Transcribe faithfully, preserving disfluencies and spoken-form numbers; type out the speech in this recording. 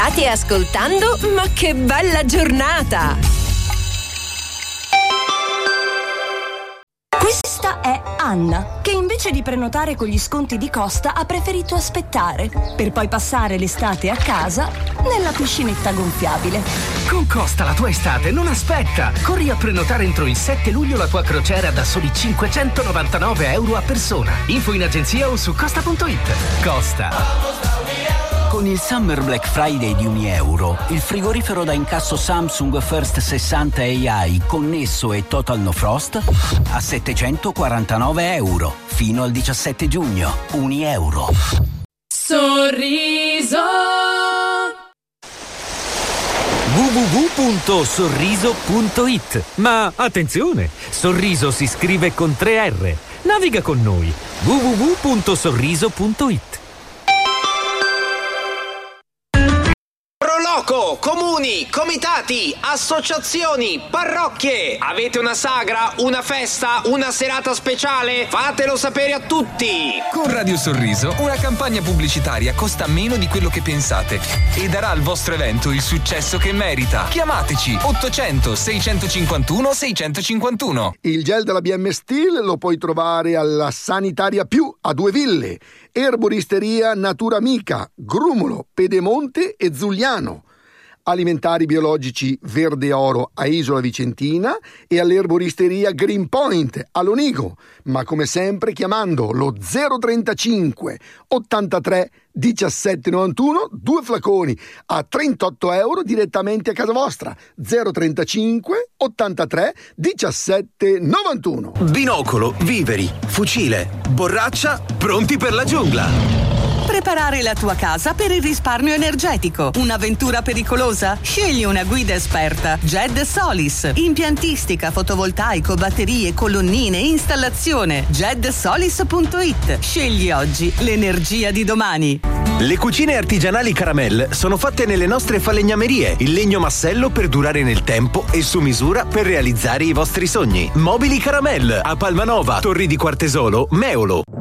State ascoltando Ma che bella giornata! Questa è Anna, che invece di prenotare con gli sconti di Costa ha preferito aspettare, per poi passare l'estate a casa nella piscinetta gonfiabile. Con Costa la tua estate non aspetta! Corri a prenotare entro il sette luglio la tua crociera da soli cinquecentonovantanove euro a persona. Info in agenzia o su costa punto it. Costa. Con il Summer Black Friday di Unieuro, il frigorifero da incasso Samsung First sessanta A I connesso e Total No Frost a settecentoquarantanove euro fino al diciassette giugno. Unieuro. Sorriso. w w w punto sorriso punto it. Ma attenzione, Sorriso si scrive con tre R. Naviga con noi. w w w punto sorriso punto it. Proloco, comuni, comitati, associazioni, parrocchie. Avete una sagra, una festa, una serata speciale? Fatelo sapere a tutti. Con Radio Sorriso una campagna pubblicitaria costa meno di quello che pensate e darà al vostro evento il successo che merita. Chiamateci ottocento seicentocinquantuno seicentocinquantuno. Il gel della B M Steel lo puoi trovare alla Sanitaria Più a Due Ville, Erboristeria Natura Amica, Grumolo, Pedemonte e Zugliano. Alimentari biologici Verde Oro a Isola Vicentina e all'erboristeria Green Point a Lonigo, ma come sempre chiamando lo zero trentacinque ottantatré diciassette novantuno, due flaconi a trentotto euro direttamente a casa vostra. Zero trentacinque ottantatré diciassette novantuno. Binocolo, viveri, fucile, borraccia, pronti per la giungla. Preparare la tua casa per il risparmio energetico. Un'avventura pericolosa? Scegli una guida esperta. Ged Solis. Impiantistica, fotovoltaico, batterie, colonnine, installazione. ged solis punto it. Scegli oggi l'energia di domani. Le cucine artigianali Caramel sono fatte nelle nostre falegnamerie, il legno massello per durare nel tempo e su misura per realizzare i vostri sogni. Mobili Caramel a Palmanova, Torri di Quartesolo, Meolo.